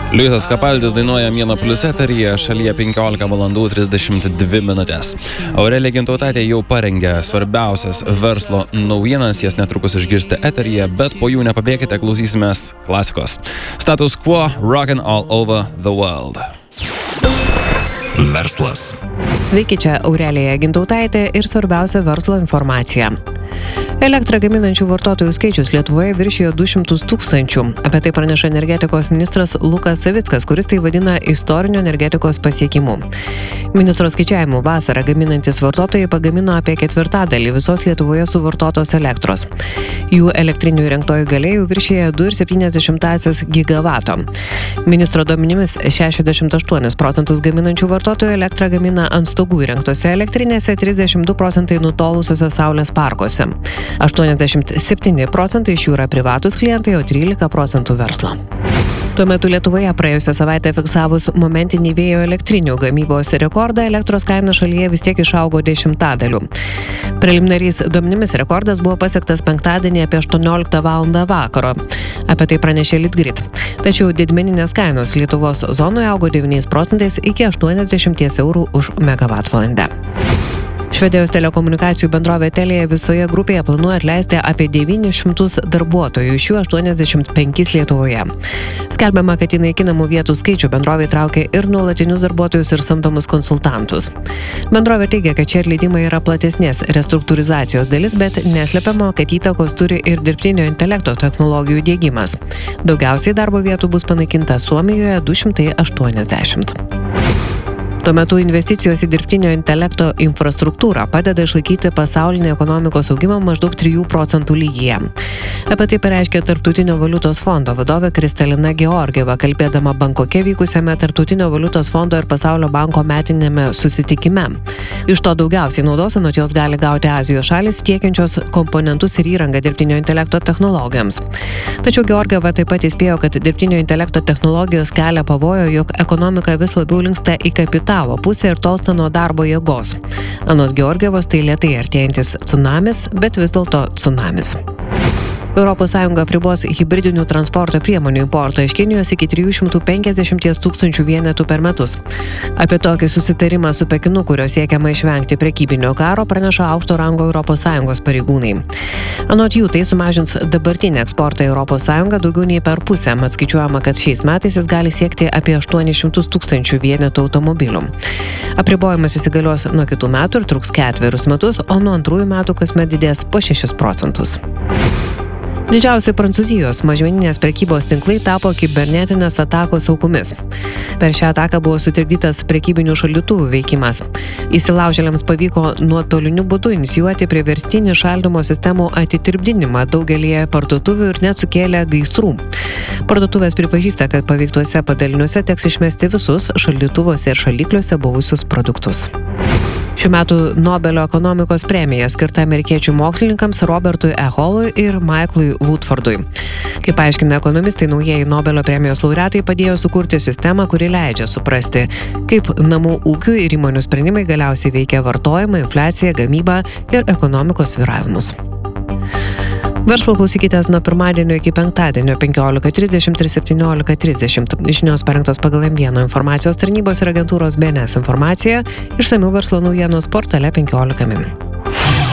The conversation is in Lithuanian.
Liujisas Kapaldis dainuoja Mėnuo Plius eteryje, šalyje 15:32. Aurelija Gintautaitė jau parengė svarbiausias verslo naujienas, jas netrukus išgirsite eteryje, bet po jų nepabėkite, klausysimės klasikos. Status Quo, Rockin' All Over the World. Verslas. Sveiki, čia Aurelija Gintautaitė ir svarbiausia verslo informacija. Elektrą gaminančių vartotojų skaičius Lietuvoje viršijo 200 000. Apie tai praneša energetikos ministras Lukas Savickas, kuris tai vadina istoriniu energetikos pasiekimu. Ministro skaičiavimu vasarą gaminantis vartotojai pagamino apie ketvirtadalį visos Lietuvoje suvartotos elektros. Jų elektrinių įrengtojų galia jau viršėjo 2,7 gigavato. Ministro duomenimis 68% gaminančių vartotojų elektrą gamina ant stogų įrengtose elektrinėse, 32% nutolusiuose saulės parkuose. 87% iš jų yra privatūs klientai, o 13% verslo. Tuo metu Lietuvoje praėjusią savaitę fiksavus momentinį vėjo elektrinių gamybos rekordą, elektros kaina šalyje vis tiek išaugo 10%. Preliminariais duomenimis rekordas buvo pasiektas penktadienį apie 18 val. Vakaro. Apie tai pranešė Litgrid. Tačiau didmeninės kainos Lietuvos zonoje augo 9% iki 80 eurų už megavatvalandę. Švedijos telekomunikacijų bendrovė Telia visoje grupėje planuoja atleisti apie 900 darbuotojų, iš jų 85 Lietuvoje. Skelbiama, kad į naikinamų vietų skaičių bendrovė traukia ir nuolatinius darbuotojus ir samdomus konsultantus. Bendrovė teigia, kad šie atleidimai yra platesnės restruktūrizacijos dalis, bet neslepiama, kad įtakos turi ir dirbtinio intelekto technologijų diegimas. Daugiausiai darbo vietų bus panaikinta Suomijoje 280. Tuo metu investicijos į dirbtinio intelekto infrastruktūrą padeda išlaikyti pasaulinį ekonomikos augimą maždaug 3% lygyje. Apie tai pareiškė Tarptautinio valiutos fondo vadovė Kristalina Georgieva, kalbėdama Bankoke vykusiame Tarptautinio valiutos fondo ir Pasaulio banko metinėme susitikime. Iš to daugiausiai naudos anot jos gali gauti Azijos šalys tiekiančios komponentus ir įrangą dirbtinio intelekto technologijoms. Tačiau Georgieva taip pat įspėjo, kad dirbtinio intelekto technologijos kelia pavojų, jog ekonomika vis labiau linksta į kapitalo pusę ir tolsta nuo darbo jėgos. Anot Georgievos tai lėtai artėjantis tsunamis, bet vis dėlto tsunamis. ES apribos hibridinių transporto priemonių importą iš Kinijos iki 350 000 vienetų per metus. Apie tokį susitarimą su Pekinu, kurio siekiama išvengti prekybinio karo, praneša aukšto rango ES pareigūnai. Anot jų, tai sumažins dabartinį eksportą į ES daugiau nei per pusę. Atskaičiuojama, kad šiais metais jis gali siekti apie 800 000 vienetų automobilių. Apribojimas įsigalios nuo kitų metų ir truks 4 metus, o nuo 2 metų kasmet didės po 6%. Didžiausi Prancūzijos mažmeninės prekybos tinklai tapo kibernetinės atakos aukomis. Per šią ataką buvo sutrikdytas prekybinių šaldytuvų veikimas. Įsilaužėliams pavyko nuotoliniu būdu inicijuoti priverstinį šaldymo sistemų atitirpdinimą daugelį parduotuvių ir net sukėlė gaisrų. Parduotuvės pripažįsta, kad paveiktuose padaliniuose teks išmesti visus šaldytuvuose ir šaldikliuose buvusius produktus. Šių metų Nobelio ekonomikos premija skirta amerikiečių mokslininkams Robertui E. Hallui ir Michaelui Woodfordui. Kaip aiškina ekonomistai, naujieji Nobelio premijos laureatai padėjo sukurti sistemą, kuri leidžia suprasti, kaip namų ūkių ir įmonių sprendimai galiausiai veikia vartojimą, infliaciją, gamybą ir ekonomikos svyravimus. Verslo klausykitės nuo pirmadienio iki penktadienio 15:30 ir 17:30. Žinios parengtos pagal M1 informacijos tarnybos ir agentūros BNS informaciją, išsamių verslo naujienos portale 15 min.